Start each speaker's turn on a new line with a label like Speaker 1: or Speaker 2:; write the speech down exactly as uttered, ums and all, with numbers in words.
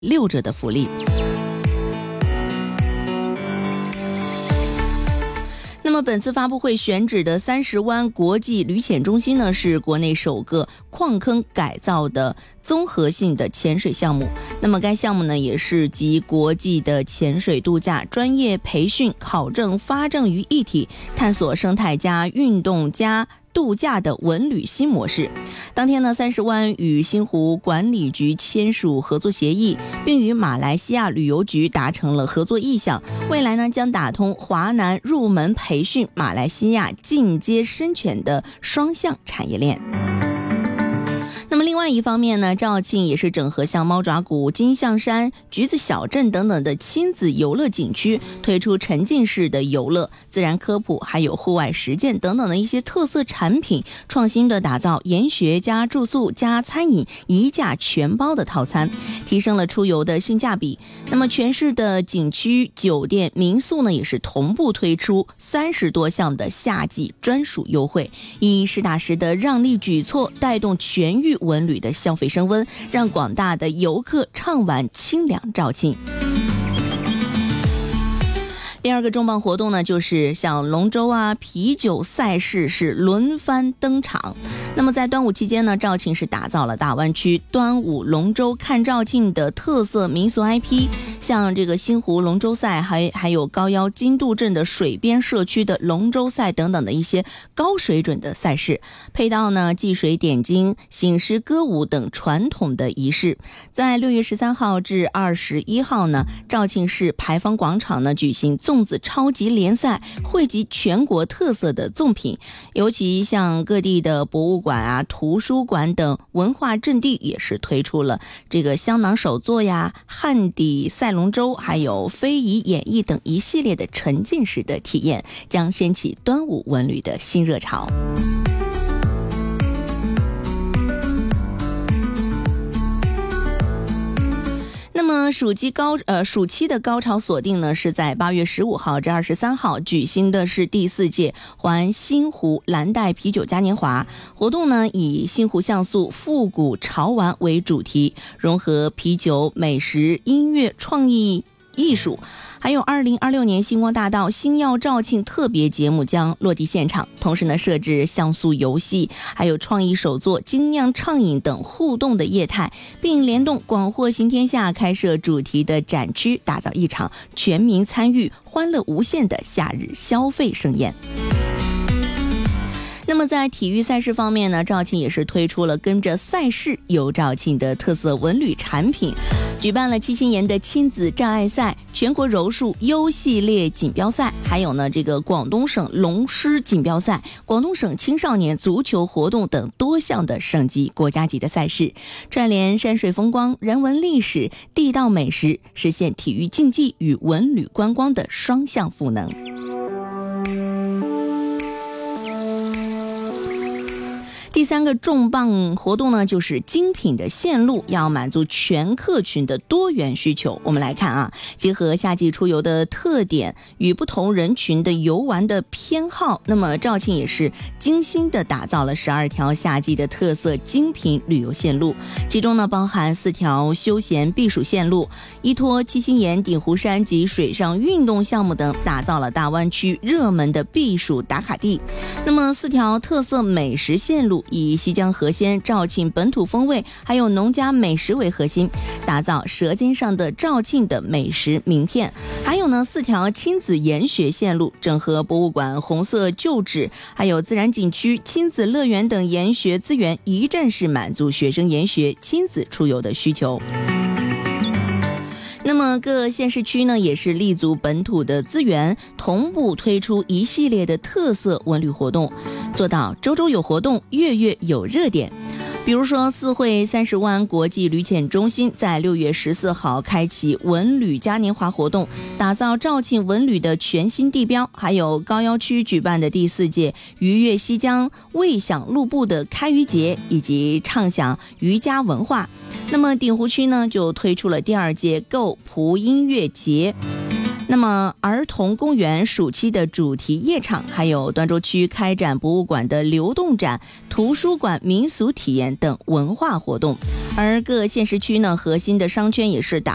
Speaker 1: 六折的福利。那么本次发布会选址的三十湾国际旅潜中心呢，是国内首个矿坑改造的综合性的潜水项目。那么该项目呢，也是集国际的潜水度假、专业培训、考证、发证于一体，探索生态加运动加度假的文旅新模式。当天呢，三十湾与星湖管理局签署合作协议，并与马来西亚旅游局达成了合作意向。未来呢，将打通华南入门培训、马来西亚进阶深潜的双向产业链。那么另外一方面呢，肇庆也是整合像猫爪谷、金象山、橘子小镇等等的亲子游乐景区，推出沉浸式的游乐、自然科普还有户外实践等等的一些特色产品，创新的打造研学加住宿加餐饮一价全包的套餐，提升了出游的性价比。那么全市的景区、酒店、民宿呢，也是同步推出三十多项的夏季专属优惠，以实打实的让利举措带动全域文旅的消费升温，让广大的游客畅玩清凉肇庆。第二个重磅活动呢，就是像龙舟啊、啤酒赛事是轮番登场。那么在端午期间呢，肇庆是打造了大湾区端午龙舟看肇庆的特色民俗 I P， 像这个星湖龙舟赛，还还有高腰金渡镇的水边社区的龙舟赛等等的一些高水准的赛事，配套呢祭水点睛、醒狮歌舞等传统的仪式。在六月十三号至二十一号呢，肇庆市牌坊广场呢举行粽子超级联赛，汇集全国特色的粽品，尤其像各地的博物馆啊、图书馆等文化阵地也是推出了这个香囊手作呀、汉底赛龙舟，还有非遗演绎等一系列的沉浸式的体验，将掀起端午文旅的新热潮。那么暑期高呃暑期的高潮锁定呢，是在八月十五号至二十三号举行的是第四届环星湖蓝带啤酒嘉年华活动呢，以星湖像素复古潮玩为主题，融合啤酒、美食、音乐、创意、艺术，还有二零二六年星光大道星耀肇庆特别节目将落地现场，同时呢设置像素游戏，还有创意手作、精酿畅饮等互动的业态，并联动广货行天下开设主题的展区，打造一场全民参与、欢乐无限的夏日消费盛宴。那么在体育赛事方面呢，肇庆也是推出了跟着赛事游肇庆的特色文旅产品，举办了七星岩的亲子障碍赛、全国柔术优系列锦标赛，还有呢这个广东省龙狮锦标赛、广东省青少年足球活动等多项的省级、国家级的赛事，串联山水风光、人文历史、地道美食，实现体育竞技与文旅观光的双向赋能。第三个重磅活动呢，就是精品的线路，要满足全客群的多元需求。我们来看啊，结合夏季出游的特点与不同人群的游玩的偏好，那么肇庆也是精心的打造了十二条夏季的特色精品旅游线路，其中呢包含四条休闲避暑线路，依托七星岩、鼎湖山及水上运动项目等，打造了大湾区热门的避暑打卡地。那么四条特色美食线路，以西江河鲜、肇庆本土风味还有农家美食为核心，打造舌尖上的肇庆的美食名片。还有呢四条亲子研学线路，整合博物馆、红色旧址还有自然景区、亲子乐园等研学资源，一站式满足学生研学、亲子出游的需求。那么各县市区呢，也是立足本土的资源，同步推出一系列的特色文旅活动，做到周周有活动，月月有热点。比如说四会三十湾国际旅潜中心在六月十四号开启文旅嘉年华活动，打造肇庆文旅的全新地标，还有高腰区举办的第四届鱼跃西江、味享陆埠的开渔节，以及畅享渔家文化。那么鼎湖区呢，就推出了第二届购蒲音乐节。那么儿童公园暑期的主题夜场，还有端州区开展博物馆的流动展、图书馆民俗体验等文化活动。而各县市区呢，核心的商圈也是打